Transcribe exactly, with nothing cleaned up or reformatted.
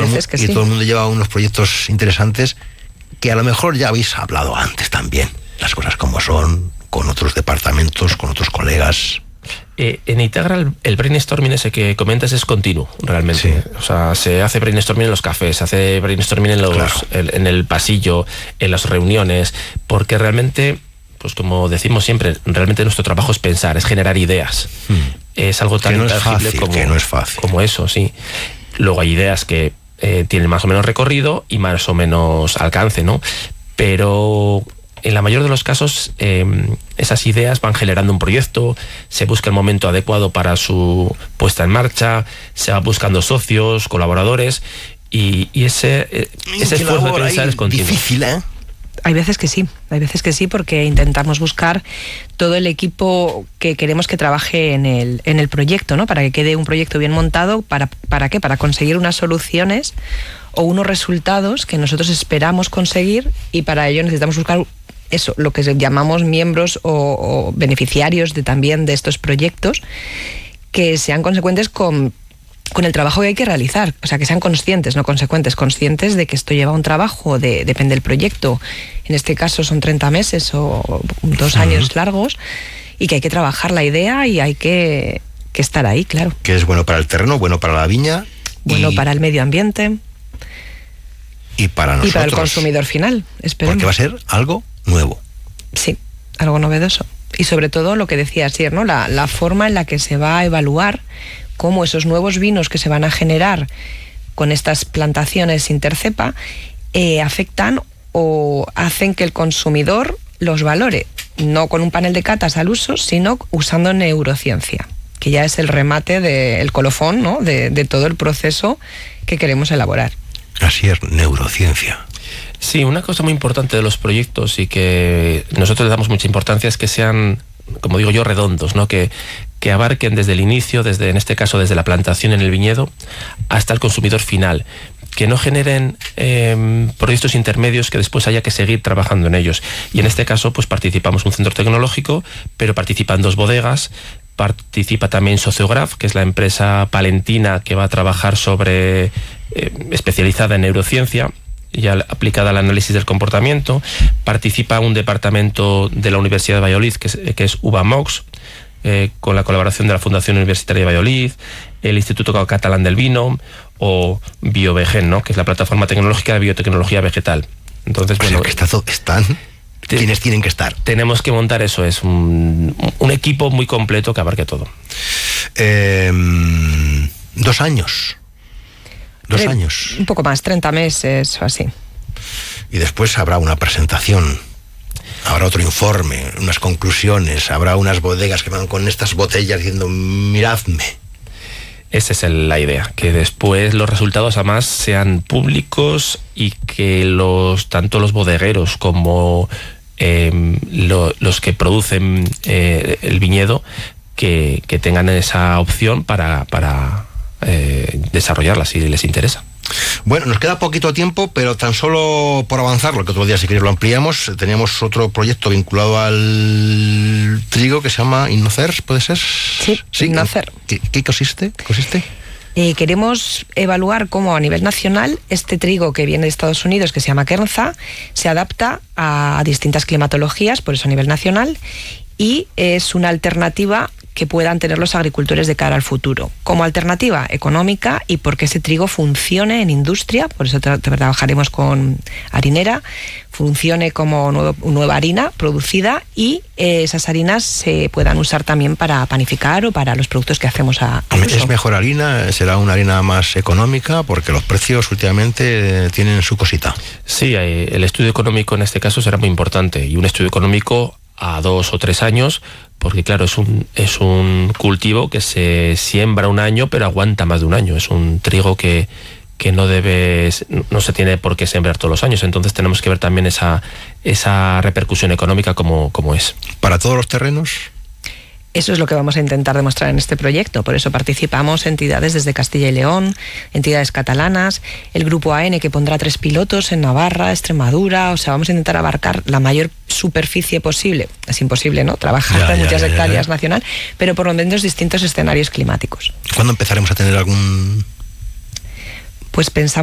todo, veces que y sí. todo el mundo lleva unos proyectos interesantes que a lo mejor ya habéis hablado antes también, las cosas como son, con otros departamentos, con otros colegas. Eh, en Itagra el, el brainstorming ese que comentas es continuo, realmente. Sí. O sea, se hace brainstorming en los cafés, se hace brainstorming en, los, Claro. en, en el pasillo, en las reuniones, porque realmente, pues como decimos siempre, realmente nuestro trabajo es pensar, es generar ideas. Hmm. Es algo tan Que no es intangible fácil, como, que no es fácil. como eso, sí. Luego hay ideas que eh, tienen más o menos recorrido y más o menos alcance, ¿no? Pero en la mayor de los casos, eh, esas ideas van generando un proyecto, se busca el momento adecuado para su puesta en marcha, se va buscando socios, colaboradores, y, y ese, eh, ese esfuerzo de pensar es continuo. Difícil, ¿eh? Hay veces que sí, hay veces que sí, porque intentamos buscar todo el equipo que queremos que trabaje en el, en el proyecto, ¿no? Para que quede un proyecto bien montado. ¿Para, ¿Para qué? Para conseguir unas soluciones o unos resultados que nosotros esperamos conseguir, y para ello necesitamos buscar eso, lo que llamamos miembros o, o beneficiarios de, también de estos proyectos, que sean consecuentes con, con el trabajo que hay que realizar. O sea, que sean conscientes, no consecuentes, conscientes de que esto lleva un trabajo, de, depende del proyecto. En este caso son treinta meses o dos años uh-huh. largos, y que hay que trabajar la idea y hay que, que estar ahí, claro. Que es bueno para el terreno, bueno para la viña. Bueno y... para el medio ambiente. Y para nosotros. Y para el consumidor final, esperemos. Porque va a ser algo nuevo. Sí, algo novedoso. Y sobre todo lo que decía Asier, ¿no? La, la forma en la que se va a evaluar cómo esos nuevos vinos que se van a generar con estas plantaciones intercepa eh, afectan o hacen que el consumidor los valore, no con un panel de catas al uso, sino usando neurociencia, que ya es el remate del colofón, ¿no? de, de todo el proceso que queremos elaborar. Así es, neurociencia. Sí, una cosa muy importante de los proyectos y que nosotros le damos mucha importancia es que sean, como digo yo, redondos, ¿no? Que, que abarquen desde el inicio, desde, en este caso desde la plantación en el viñedo, hasta el consumidor final. Que no generen eh, proyectos intermedios que después haya que seguir trabajando en ellos. Y en este caso, pues participamos un centro tecnológico, pero participan dos bodegas. Participa también Sociograph, que es la empresa palentina que va a trabajar sobre, eh, especializada en neurociencia, ya aplicada al análisis del comportamiento. Participa un departamento de la Universidad de Valladolid, que es, que es UVAMOX, eh, con la colaboración de la Fundación Universitaria de Valladolid, el Instituto Catalán del Vino o BioVegen, ¿no? Que es la plataforma tecnológica de biotecnología vegetal. Entonces, pues bueno, que está todo, están te, quienes tienen que estar. Tenemos que montar eso, es un, un equipo muy completo que abarque todo. Eh, dos años. Dos Tre- años. Un poco más, treinta meses o así. Y después habrá una presentación, habrá otro informe, unas conclusiones, habrá unas bodegas que van con estas botellas diciendo, miradme. Esa es el, la idea, que después los resultados además sean públicos y que los tanto los bodegueros como eh, lo, los que producen eh, el viñedo que, que tengan esa opción para... para Eh, desarrollarla si les interesa. Bueno, nos queda poquito tiempo, pero tan solo por avanzar, lo que otro día si queréis lo ampliamos. Teníamos otro proyecto vinculado al trigo que se llama Innocer, ¿puede ser? Sí, sí Innocer. ¿Qué, qué consiste? ¿Consiste? Eh, queremos evaluar cómo a nivel nacional este trigo que viene de Estados Unidos, que se llama Kernza, se adapta a, a distintas climatologías, por eso a nivel nacional, y es una alternativa que puedan tener los agricultores de cara al futuro, como alternativa económica y porque ese trigo funcione en industria, por eso tra- trabajaremos con harinera, funcione como nuevo, nueva harina producida y eh, esas harinas se puedan usar también para panificar o para los productos que hacemos a, a uso. ¿Es mejor harina? ¿Será una harina más económica? Porque los precios últimamente tienen su cosita. Sí, el estudio económico en este caso será muy importante, y un estudio económico a dos o tres años, porque claro, es un, es un cultivo que se siembra un año pero aguanta más de un año. Es un trigo que, que no debe, no se tiene por qué sembrar todos los años, entonces tenemos que ver también esa, esa repercusión económica como, como es. ¿Para todos los terrenos? Eso es lo que vamos a intentar demostrar en este proyecto. Por eso participamos entidades desde Castilla y León, entidades catalanas, el Grupo A N que pondrá tres pilotos en Navarra, Extremadura. O sea, vamos a intentar abarcar la mayor superficie posible. Es imposible, ¿no? Trabajar Ya, en ya, muchas ya, hectáreas ya. nacional, pero por lo menos distintos escenarios climáticos. ¿Cuándo empezaremos a tener algún...? Pues pensamos